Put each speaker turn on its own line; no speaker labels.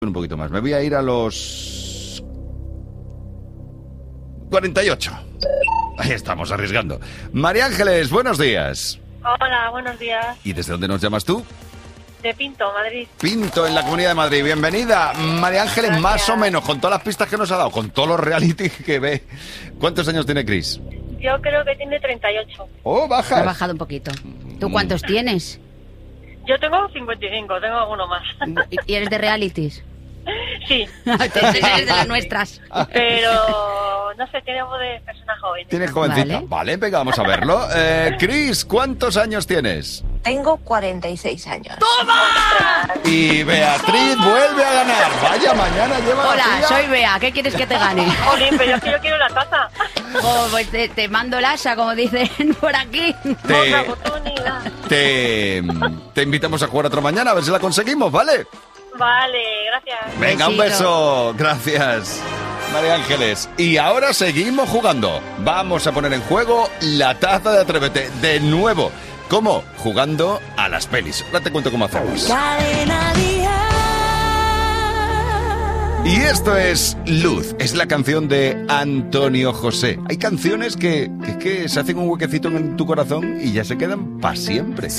Un poquito más. Me voy a ir a los 48. Ahí estamos, arriesgando. María Ángeles, buenos días.
Hola, buenos días.
¿Y desde dónde nos llamas tú?
De Pinto, Madrid.
Pinto, en la Comunidad de Madrid. Bienvenida. María Ángeles,
Gracias.
más o menos, con todas las pistas que nos ha dado, con todos los reality que ve. ¿Cuántos años tiene Chris?
Yo creo que tiene 38.
Oh,
Ha
baja.
bajado un poquito. ¿Tú cuántos tienes?
Yo tengo 55, tengo alguno más.
¿Y eres de realities?
Sí,
Entonces eres de las nuestras.
pero no sé, tiene voz de persona joven.
¿Tienes jovencita? Vale, venga, vamos a verlo. Chris, ¿cuántos años tienes?
Tengo 46 años.
Y Beatriz vuelve a ganar. Vaya, mañana lleva la
Hola,
suya.
soy Bea. ¿Qué quieres que te gane?
Jolín, pero es que yo quiero la taza.
Oh, pues te mando el asa, como dicen por aquí.
Otra oportunidad.
Te invitamos a jugar otra mañana, a ver si la conseguimos, ¿vale?
Vale, gracias.
Venga, un
Besito.
beso. Gracias, María Ángeles. Y ahora seguimos jugando. Vamos a poner en juego la taza de Atrévete de nuevo. ¿Cómo? Jugando a las pelis. Ahora te cuento cómo hacemos. Y esto es Luz, es la canción de Antonio José. Hay canciones que se hacen un huequecito en tu corazón y ya se quedan para siempre.